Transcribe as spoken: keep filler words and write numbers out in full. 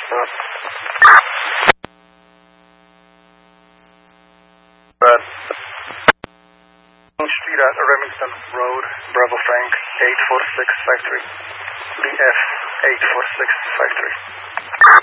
Uh, Brad. Street at Remington Road, Bravo Frank, eight four six five three. B F eight four six five three.